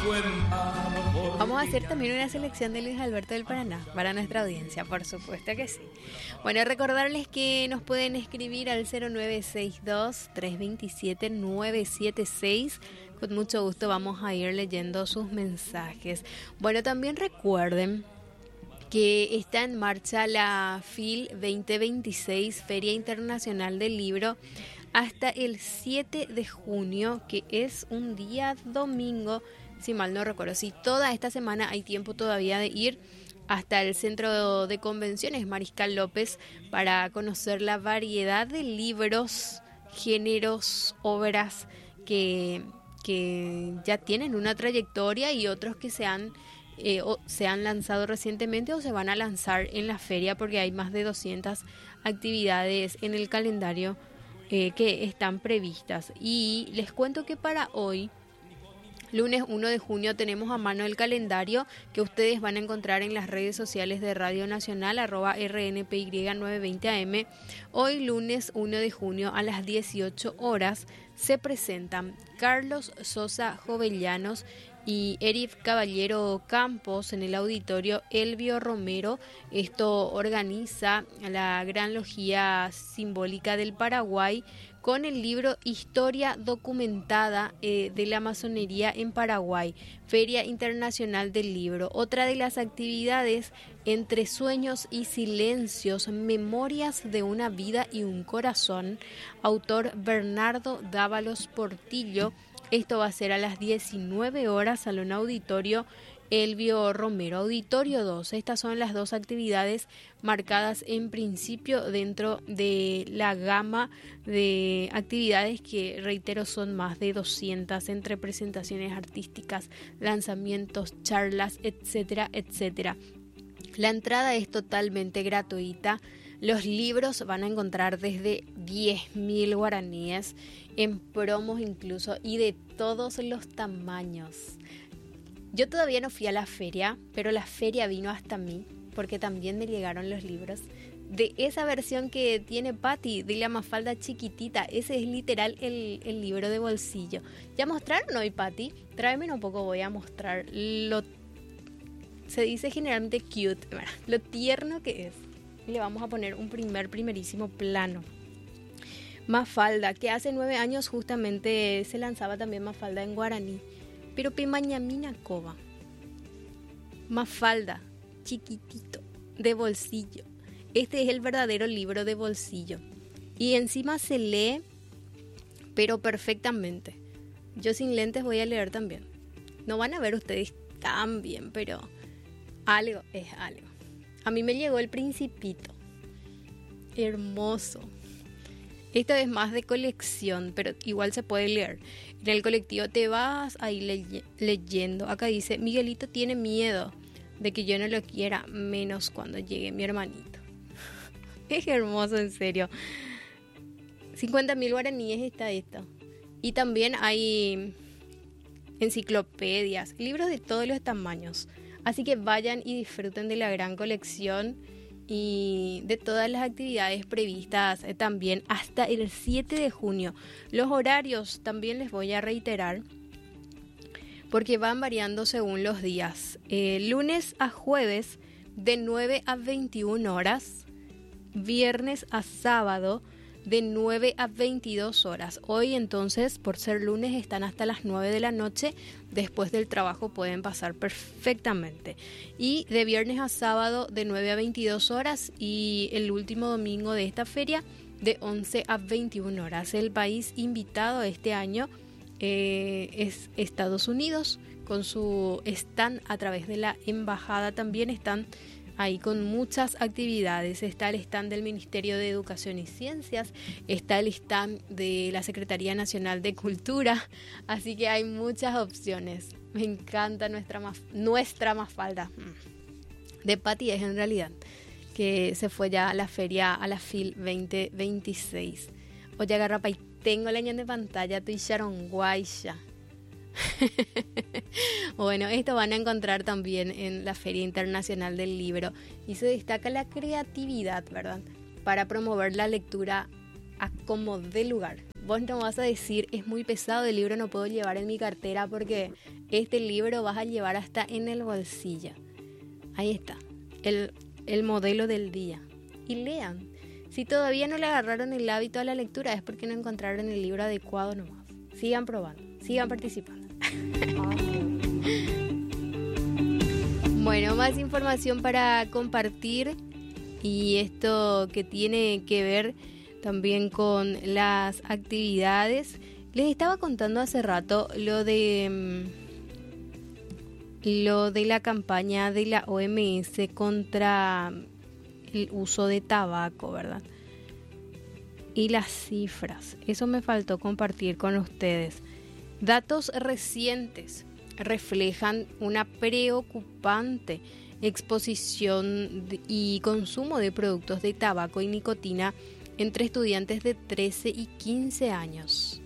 Vamos a hacer también una selección de Luis Alberto del Paraná para nuestra audiencia, por supuesto que sí. Bueno, recordarles que nos pueden escribir al 0962-327-976. Con mucho gusto vamos a ir leyendo sus mensajes. Bueno, también recuerden que está en marcha la FIL 2026, Feria Internacional del Libro, hasta el 7 de junio, que es un día domingo, si mal no recuerdo. Si toda esta semana hay tiempo todavía de ir hasta el Centro de Convenciones Mariscal López para conocer la variedad de libros, géneros, obras que ya tienen una trayectoria y otros que se han lanzado recientemente o se van a lanzar en la feria, porque hay más de 200 actividades en el calendario que están previstas. Y les cuento que para hoy, lunes 1 de junio, tenemos a mano el calendario que ustedes van a encontrar en las redes sociales de Radio Nacional, @RNPY920 AM. Hoy, lunes 1 de junio, a las 18 horas, se presentan Carlos Sosa Jovellanos y Eric Caballero Campos en el auditorio Elvio Romero. Esto organiza la Gran Logía Simbólica del Paraguay con el libro Historia Documentada de la Masonería en Paraguay, Feria Internacional del Libro. Otra de las actividades, Entre Sueños y Silencios, Memorias de una Vida y un Corazón, autor Bernardo Dávalos Portillo. Esto va a ser a las 19 horas, Salón Auditorio Elvio Romero, Auditorio 2. Estas son las dos actividades marcadas en principio dentro de la gama de actividades que, reitero, son más de 200 entre presentaciones artísticas, lanzamientos, charlas, etcétera, etcétera. La entrada es totalmente gratuita. Los libros van a encontrar desde 10.000 guaraníes, en promos incluso, y de todos los tamaños. Yo todavía no fui a la feria, pero la feria vino hasta mí, porque también me llegaron los libros. De esa versión que tiene Patti, de la Mafalda chiquitita, ese es literal el libro de bolsillo. ¿Ya mostraron hoy, Patti? Tráeme un poco, voy a mostrar se dice generalmente cute, lo tierno que es. Y le vamos a poner un primerísimo plano. Mafalda, que hace 9 años justamente se lanzaba también Mafalda en guaraní. Pero Pemañamina Coba. Mafalda, chiquitito, de bolsillo. Este es el verdadero libro de bolsillo. Y encima se lee, pero perfectamente. Yo sin lentes voy a leer también. No van a ver ustedes tan bien, pero algo es algo. A mí me llegó El Principito. Hermoso. Esto es más de colección, pero igual se puede leer. En el colectivo te vas ahí leyendo. Acá dice, Miguelito tiene miedo de que yo no lo quiera, menos cuando llegue mi hermanito. Es hermoso, en serio. 50.000 guaraníes está esto. Y también hay enciclopedias, libros de todos los tamaños. Así que vayan y disfruten de la gran colección y de todas las actividades previstas también hasta el 7 de junio. Los horarios también les voy a reiterar porque van variando según los días. Lunes a jueves de 9 a 21 horas, viernes a sábado de 9 a 22 horas. Hoy entonces, por ser lunes, están hasta las 9 de la noche. Después del trabajo pueden pasar perfectamente. Y de viernes a sábado de 9 a 22 horas. Y el último domingo de esta feria de 11 a 21 horas. El país invitado este año es Estados Unidos. Con su stand a través de la embajada también están ahí con muchas actividades. Está el stand del Ministerio de Educación y Ciencias, está el stand de la Secretaría Nacional de Cultura, así que hay muchas opciones. Me encanta nuestra Mafalda. De Patti es en realidad, que se fue ya a la feria, a la FIL 2026. Oye, agarra y tengo la ñan de pantalla, tu charonguaya. Bueno, esto van a encontrar también en la Feria Internacional del Libro y se destaca la creatividad, ¿verdad? Para promover la lectura a como de lugar. vos no vas a decir, es muy pesado el libro, no puedo llevar en mi cartera porque este libro vas a llevar hasta en el bolsillo. Ahí está, el modelo del día. Y lean. Si todavía no le agarraron el hábito a la lectura es porque no encontraron el libro adecuado nomás. Sigan probando, sigan participando. Bueno, más información para compartir y esto que tiene que ver también con las actividades. Les estaba contando hace rato lo de la campaña de la OMS contra el uso de tabaco, ¿verdad? Y las cifras, eso me faltó compartir con ustedes. Datos recientes reflejan una preocupante exposición y consumo de productos de tabaco y nicotina entre estudiantes de 13 y 15 años.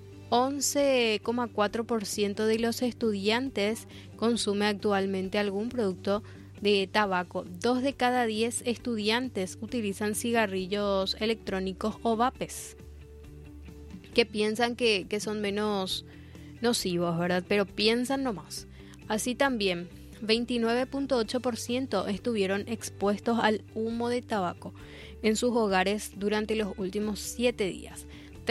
11,4% de los estudiantes consume actualmente algún producto de tabaco. 2 de cada 10 estudiantes utilizan cigarrillos electrónicos o vapes, que piensan que son menos nocivos, ¿verdad? Pero piensan nomás. Así también, 29,8% estuvieron expuestos al humo de tabaco en sus hogares durante los últimos 7 días.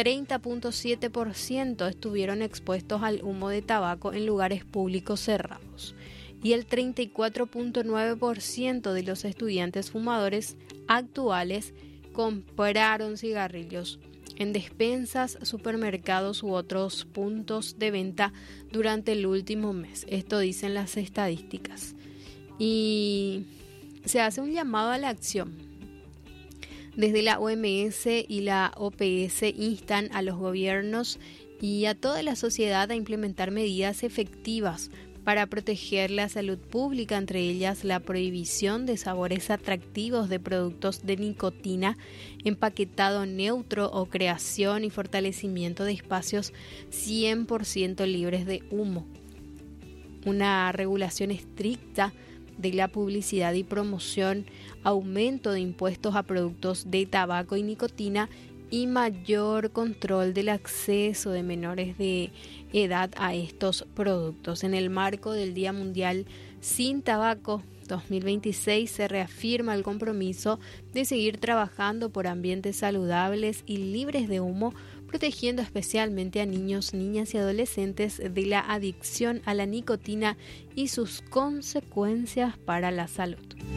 30,7% estuvieron expuestos al humo de tabaco en lugares públicos cerrados. Y el 34,9% de los estudiantes fumadores actuales compraron cigarrillos en despensas, supermercados u otros puntos de venta durante el último mes. Esto dicen las estadísticas. Y se hace un llamado a la acción. Desde la OMS y la OPS instan a los gobiernos y a toda la sociedad a implementar medidas efectivas para proteger la salud pública, entre ellas la prohibición de sabores atractivos de productos de nicotina, empaquetado neutro o creación y fortalecimiento de espacios 100% libres de humo. Una regulación estricta de la publicidad y promoción, aumento de impuestos a productos de tabaco y nicotina y mayor control del acceso de menores de edad a estos productos. En el marco del Día Mundial Sin Tabaco 2026 se reafirma el compromiso de seguir trabajando por ambientes saludables y libres de humo, protegiendo especialmente a niños, niñas y adolescentes de la adicción a la nicotina y sus consecuencias para la salud.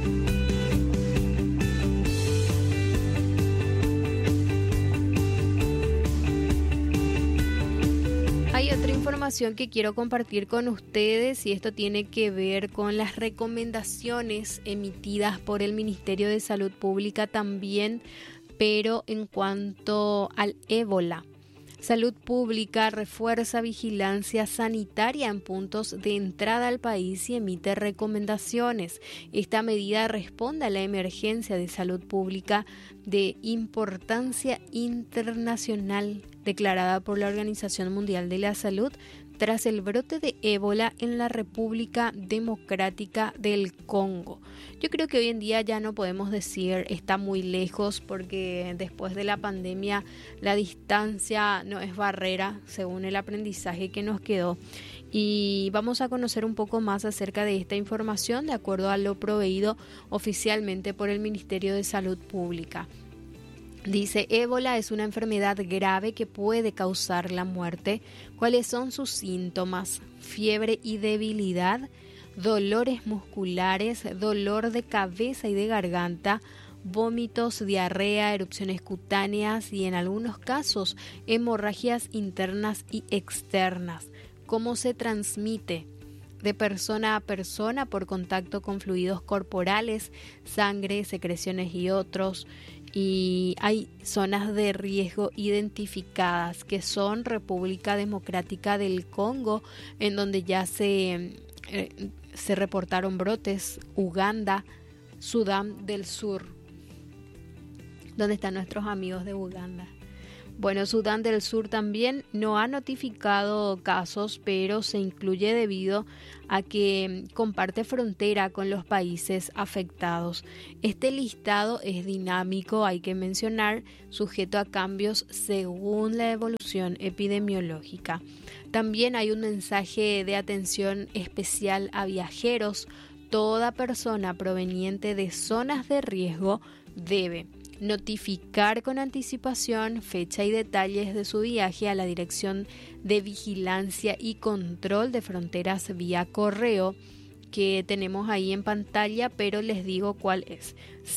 Hay otra información que quiero compartir con ustedes y esto tiene que ver con las recomendaciones emitidas por el Ministerio de Salud Pública también, pero en cuanto al ébola. Salud Pública refuerza vigilancia sanitaria en puntos de entrada al país y emite recomendaciones. Esta medida responde a la emergencia de salud pública de importancia internacional declarada por la Organización Mundial de la Salud tras el brote de ébola en la República Democrática del Congo. Yo creo que hoy en día ya no podemos decir está muy lejos porque después de la pandemia la distancia no es barrera según el aprendizaje que nos quedó. Y vamos a conocer un poco más acerca de esta información de acuerdo a lo proveído oficialmente por el Ministerio de Salud Pública. Dice, ébola es una enfermedad grave que puede causar la muerte. ¿Cuáles son sus síntomas? Fiebre y debilidad, dolores musculares, dolor de cabeza y de garganta, vómitos, diarrea, erupciones cutáneas y en algunos casos hemorragias internas y externas. ¿Cómo se transmite? De persona a persona por contacto con fluidos corporales, sangre, secreciones y otros. Y hay zonas de riesgo identificadas que son República Democrática del Congo, en donde ya se reportaron brotes, Uganda, Sudán del Sur, donde están nuestros amigos de Uganda. Bueno, Sudán del Sur también no ha notificado casos, pero se incluye debido a que comparte frontera con los países afectados. Este listado es dinámico, hay que mencionar, sujeto a cambios según la evolución epidemiológica. También hay un mensaje de atención especial a viajeros. Toda persona proveniente de zonas de riesgo debe notificar con anticipación fecha y detalles de su viaje a la Dirección de Vigilancia y Control de Fronteras vía correo que tenemos ahí en pantalla, pero les digo cuál es: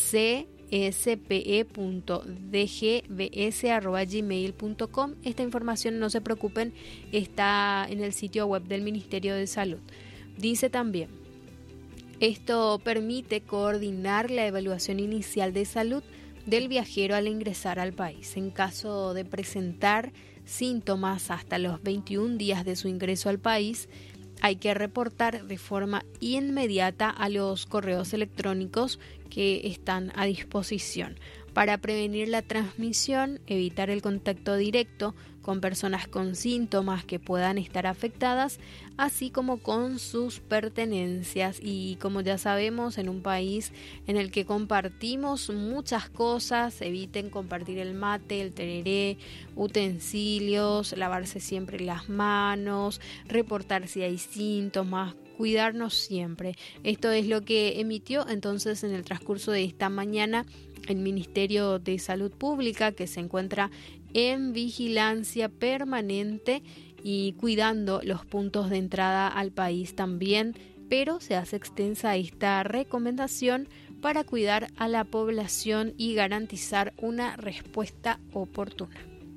cspe.dgbs@gmail.com. Esta información, no se preocupen, está en el sitio web del Ministerio de Salud. Dice también: esto permite coordinar la evaluación inicial de salud del viajero al ingresar al país. En caso de presentar síntomas hasta los 21 días de su ingreso al país, hay que reportar de forma inmediata a los correos electrónicos que están a disposición. Para prevenir la transmisión, evitar el contacto directo con personas con síntomas que puedan estar afectadas, así como con sus pertenencias. Y como ya sabemos, en un país en el que compartimos muchas cosas, eviten compartir el mate, el tereré, utensilios, lavarse siempre las manos, reportar si hay síntomas, cuidarnos siempre. Esto es lo que emitió entonces en el transcurso de esta mañana el Ministerio de Salud Pública, que se encuentra en vigilancia permanente y cuidando los puntos de entrada al país también, pero se hace extensa esta recomendación para cuidar a la población y garantizar una respuesta oportuna.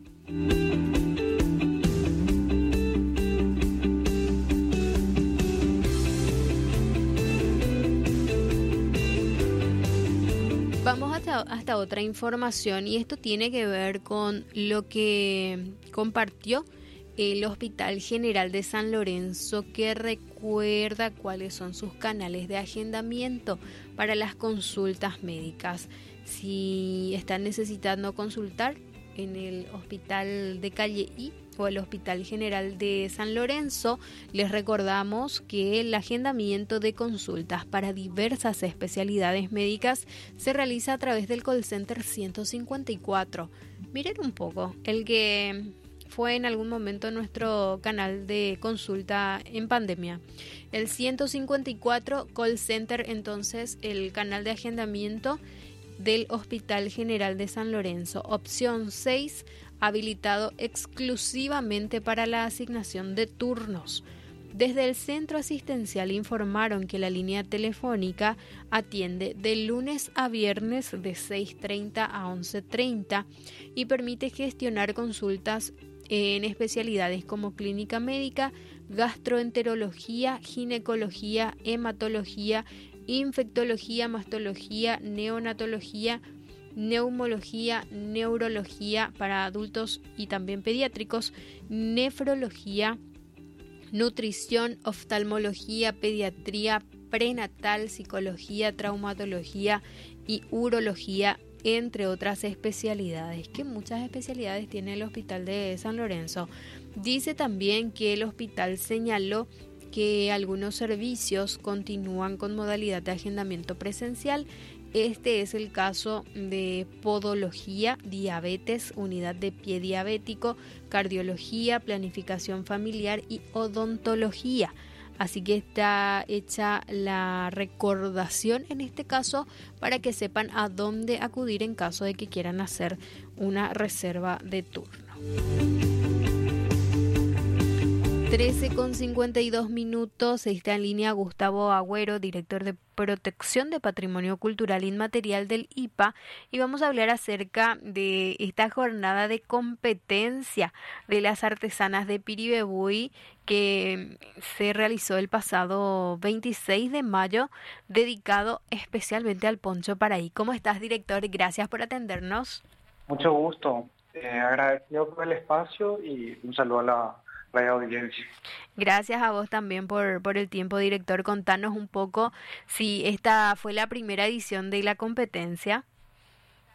Vamos hasta otra información, y esto tiene que ver con lo que compartió el Hospital General de San Lorenzo, que recuerda cuáles son sus canales de agendamiento para las consultas médicas. Si están necesitando consultar en el Hospital de Calle I o el Hospital General de San Lorenzo, les recordamos que el agendamiento de consultas para diversas especialidades médicas se realiza a través del call center 154. Miren un poco, el que fue en algún momento nuestro canal de consulta en pandemia. El 154 call center, entonces, el canal de agendamiento del Hospital General de San Lorenzo. Opción 6, habilitado exclusivamente para la asignación de turnos. Desde el centro asistencial informaron que la línea telefónica atiende de lunes a viernes de 6:30 a 11:30 y permite gestionar consultas en especialidades como clínica médica, gastroenterología, ginecología, hematología, infectología, mastología, neonatología, neumología, neurología para adultos y también pediátricos, nefrología, nutrición, oftalmología, pediatría, prenatal, psicología, traumatología y urología, entre otras especialidades. Que muchas especialidades tiene el Hospital de San Lorenzo. Dice también que el hospital señaló que algunos servicios continúan con modalidad de agendamiento presencial. Este es el caso de podología, diabetes, unidad de pie diabético, cardiología, planificación familiar y odontología. Así que está hecha la recordación en este caso para que sepan a dónde acudir en caso de que quieran hacer una reserva de turno. 13:52. Está en línea Gustavo Agüero, director de Protección de Patrimonio Cultural Inmaterial del IPA, y vamos a hablar acerca de esta jornada de competencia de las artesanas de Piribebuy que se realizó el pasado 26 de mayo, dedicado especialmente al poncho paraí. ¿Cómo estás, director? Gracias por atendernos. Mucho gusto. Agradecido por el espacio y un saludo a la audiencia. Gracias a vos también por el tiempo, director. Contanos un poco si esta fue la primera edición de la competencia.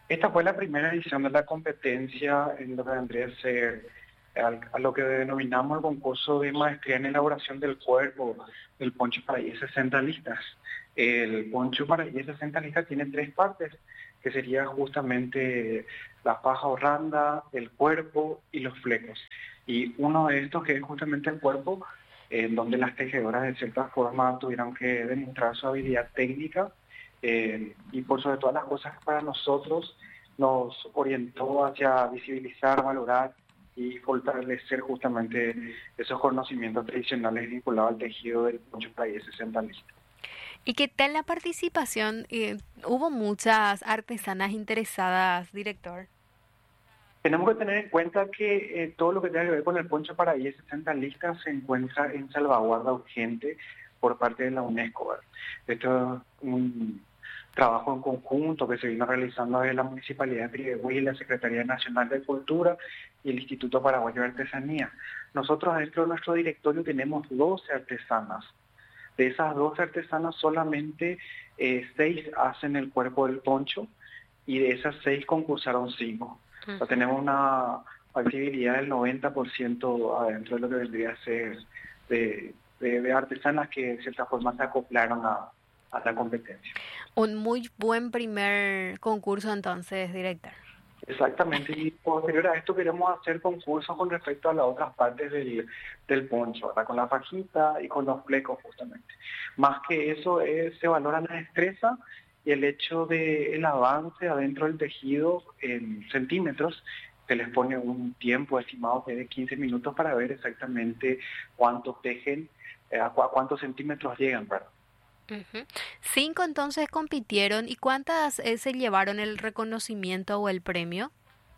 Esta fue la primera edición de la competencia en lo que vendría a ser a lo que denominamos el concurso de maestría en elaboración del cuerpo del poncho para I-60 listas. El poncho para I-60 listas tiene tres partes, que sería justamente la faja o randa, el cuerpo y los flecos. Y uno de estos, que es justamente el cuerpo, en donde las tejedoras de cierta forma tuvieron que demostrar su habilidad técnica, y por sobre todas las cosas para nosotros nos orientó hacia visibilizar, valorar y fortalecer justamente esos conocimientos tradicionales vinculados al tejido del poncho playa 60 lista. ¿Y qué tal la participación? ¿Hubo muchas artesanas interesadas, director? Tenemos que tener en cuenta que todo lo que tiene que ver con el poncho paraíso 60 listas se encuentra en salvaguarda urgente por parte de la UNESCO. ¿Verdad? Esto es un trabajo en conjunto que se vino realizando desde la Municipalidad de Pirigüí, la Secretaría Nacional de Cultura y el Instituto Paraguayo de Artesanía. Nosotros dentro de nuestro directorio tenemos 12 artesanas. De esas 12 artesanas solamente 6 hacen el cuerpo del poncho y de esas 6 concursaron 5. O sea, tenemos una factibilidad del 90% adentro de lo que vendría a ser de artesanas que de cierta forma se acoplaron a la competencia. Un muy buen primer concurso entonces, director. Exactamente, y posterior a esto queremos hacer concursos con respecto a las otras partes del poncho, ¿verdad? Con la fajita y con los flecos justamente. Más que eso se valora la destreza y el hecho del avance adentro del tejido en centímetros. Se les pone un tiempo estimado de 15 minutos para ver exactamente cuánto tejen, a cuántos centímetros llegan, ¿verdad? Ujú. 5 entonces compitieron y ¿cuántas se llevaron el reconocimiento o el premio?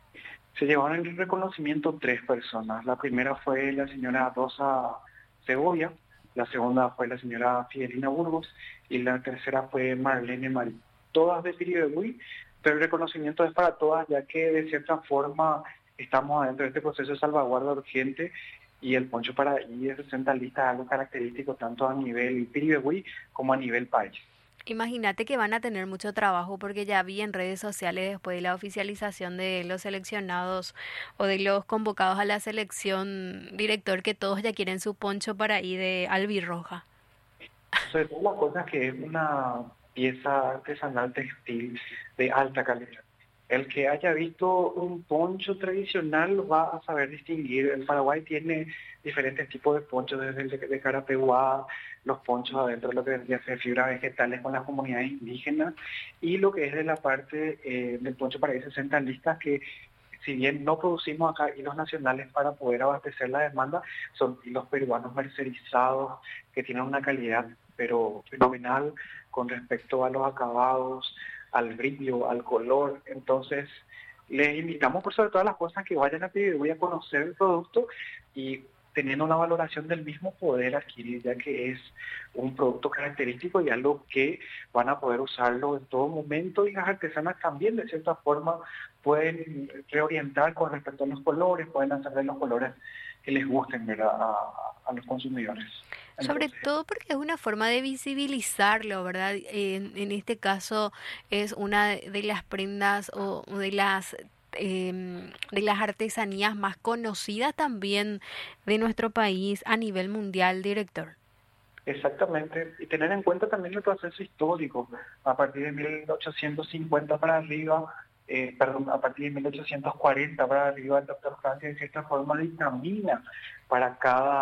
Se llevaron el reconocimiento 3 personas. La primera fue la señora Rosa Segovia, la segunda fue la señora Fidelina Burgos y la tercera fue Marlene Marí. Todas de Pirigüí, pero el reconocimiento es para todas, ya que de cierta forma estamos adentro de este proceso de salvaguarda urgente y el poncho para I-60 lista es algo característico tanto a nivel Pirigüí como a nivel país. Imagínate que van a tener mucho trabajo porque ya vi en redes sociales después de la oficialización de los seleccionados o de los convocados a la selección, director, que todos ya quieren su poncho para ahí de albirroja. Sobre todo las cosas que es una pieza artesanal textil de alta calidad. El que haya visto un poncho tradicional va a saber distinguir. El Paraguay tiene diferentes tipos de ponchos, desde el de carapeguá, los ponchos adentro de lo que vendría a ser fibras vegetales con las comunidades indígenas, y lo que es de la parte del poncho para 60 listas, que si bien no producimos acá hilos nacionales para poder abastecer la demanda, son hilos peruanos mercerizados que tienen una calidad pero fenomenal con respecto a los acabados, al brillo, al color. Entonces, les invitamos por sobre todas las cosas que vayan a pedir, voy a conocer el producto y teniendo una valoración del mismo poder adquirir, ya que es un producto característico y algo que van a poder usarlo en todo momento, y las artesanas también de cierta forma pueden reorientar con respecto a los colores, pueden hacerle los colores que les gusten, ¿verdad? A los consumidores. Sobre Entonces, todo porque es una forma de visibilizarlo, ¿verdad? En este caso es una de las prendas o de las artesanías más conocidas también de nuestro país a nivel mundial, director. exactamente, y tener en cuenta también el proceso histórico. A partir de 1850 para arriba, a partir de 1840 para arriba, el doctor Francia de cierta forma dictamina para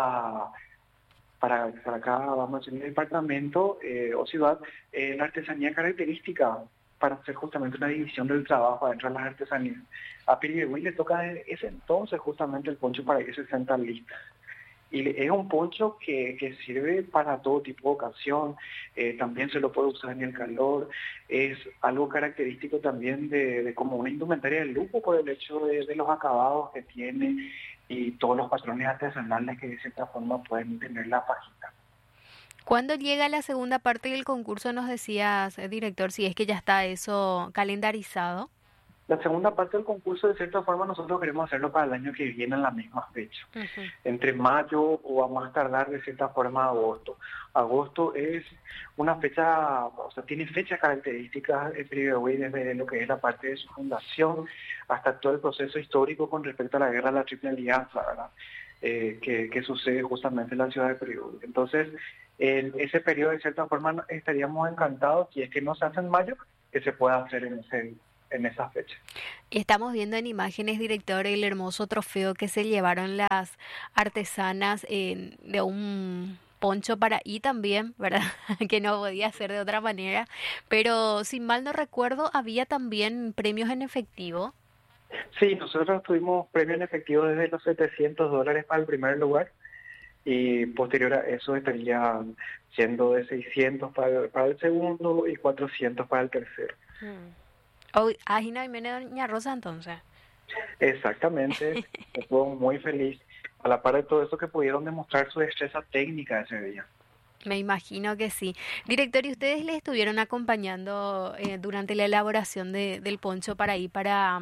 cada, vamos a decir, departamento o ciudad, la artesanía característica para hacer justamente una división del trabajo dentro de las artesanías. A Pirigüí le toca desde ese entonces justamente el poncho para ir 60 listas. Y es un poncho que sirve para todo tipo de ocasión, también se lo puede usar en el calor, es algo característico también de como una indumentaria de lujo por el hecho de los acabados que tiene y todos los patrones artesanales que de cierta forma pueden tener la fajita. Cuando llega la segunda parte del concurso, nos decías, director, si es que ya está eso calendarizado. La segunda parte del concurso, de cierta forma, nosotros queremos hacerlo para el año que viene en la misma fecha. Ujú. Entre mayo o a más tardar, de cierta forma, agosto. Agosto es una fecha, o sea, tiene fechas características en Piribebui desde lo que es la parte de su fundación hasta todo el proceso histórico con respecto a la guerra de la Triple Alianza, ¿verdad? Que sucede justamente en la ciudad de Piribebui. Entonces, en ese periodo, de cierta forma, estaríamos encantados, si es que no se hace en mayo, que se pueda hacer en esa fecha. Estamos viendo en imágenes, director, el hermoso trofeo que se llevaron las artesanas de un poncho para y también, ¿verdad? Que no podía ser de otra manera. Pero si mal no recuerdo, había también premios en efectivo. Sí, nosotros tuvimos premio en efectivo desde los $700 para el primer lugar y posterior a eso estaría siendo de 600 para el segundo y 400 para el tercero. Oh, Gina Jiménez Doña Rosa, entonces. Exactamente, estuvo muy feliz a la par de todo eso que pudieron demostrar su destreza técnica ese día. Me imagino que sí. Director, ¿y ustedes le estuvieron acompañando durante la elaboración del poncho para ir para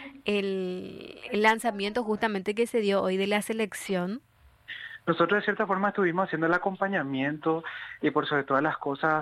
el lanzamiento justamente que se dio hoy de la selección? Nosotros de cierta forma estuvimos haciendo el acompañamiento y por sobre todas las cosas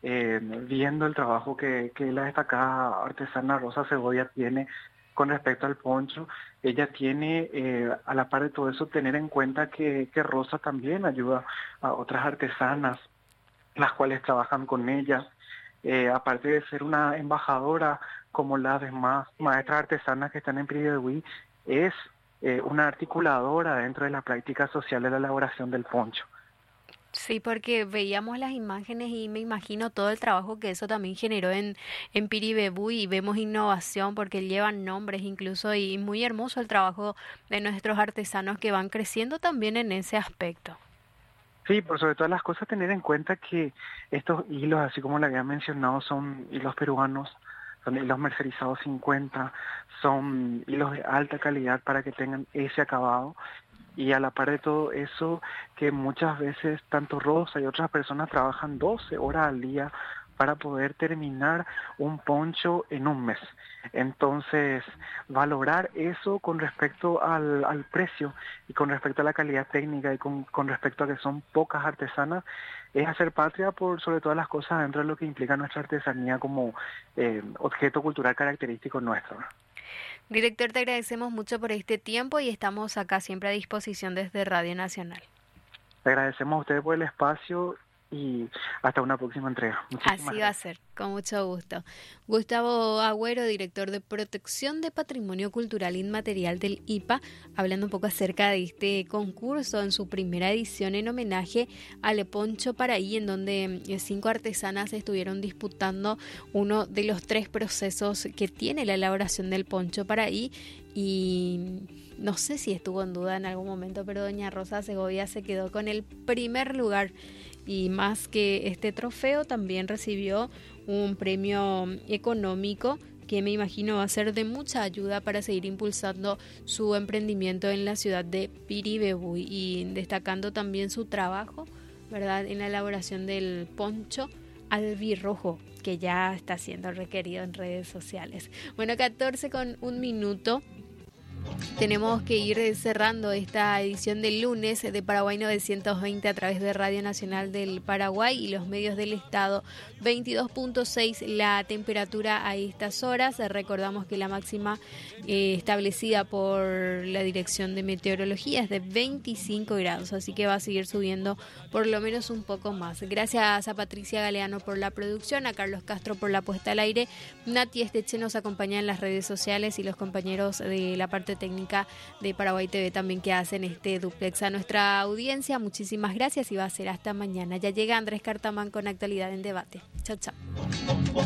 viendo el trabajo que la destacada artesana Rosa Segovia tiene con respecto al poncho. Ella tiene, a la par de todo eso, tener en cuenta que Rosa también ayuda a otras artesanas, las cuales trabajan con ella. Aparte de ser una embajadora como las demás maestras artesanas que están en Piribebui, es una articuladora dentro de la práctica social de la elaboración del poncho. Sí, porque veíamos las imágenes y me imagino todo el trabajo que eso también generó en Piribebú y vemos innovación porque llevan nombres incluso y muy hermoso el trabajo de nuestros artesanos que van creciendo también en ese aspecto. Sí, por sobre todas las cosas tener en cuenta que estos hilos, así como le había mencionado, son hilos peruanos, son hilos mercerizados 50, son hilos de alta calidad para que tengan ese acabado. Y a la par de todo eso, que muchas veces tanto Rosa y otras personas trabajan 12 horas al día para poder terminar un poncho en un mes. Entonces, valorar eso con respecto al precio y con respecto a la calidad técnica y con respecto a que son pocas artesanas, es hacer patria por sobre todas las cosas dentro de lo que implica nuestra artesanía como objeto cultural característico nuestro. Director, te agradecemos mucho por este tiempo y estamos acá siempre a disposición desde Radio Nacional. Le agradecemos a ustedes por el espacio y hasta una próxima entrega. Así va a ser, con mucho gusto. Gustavo Agüero, director de Protección de Patrimonio Cultural Inmaterial del IPA, hablando un poco acerca de este concurso en su primera edición en homenaje al Poncho Paraí, en donde 5 artesanas estuvieron disputando uno de los 3 procesos que tiene la elaboración del Poncho Paraí. Y no sé si estuvo en duda en algún momento, pero doña Rosa Segovia se quedó con el primer lugar. Y más que este trofeo, también recibió un premio económico que me imagino va a ser de mucha ayuda para seguir impulsando su emprendimiento en la ciudad de Piribebú y destacando también su trabajo, ¿verdad?, en la elaboración del poncho albirrojo, que ya está siendo requerido en redes sociales. Bueno, 14:01. Tenemos que ir cerrando esta edición del lunes de Paraguay 920 a través de Radio Nacional del Paraguay y los medios del estado. 22.6 la temperatura a estas horas. Recordamos que la máxima establecida por la Dirección de Meteorología es de 25 grados, así que va a seguir subiendo por lo menos un poco más. Gracias a Patricia Galeano por la producción, a Carlos Castro por la puesta al aire. Nati Esteche nos acompaña en las redes sociales y los compañeros de la parte técnica de Paraguay TV también que hacen este duplex. A nuestra audiencia, muchísimas gracias y va a ser hasta mañana. Ya llega Andrés Cartamán con Actualidad en Debate. Chao, chao.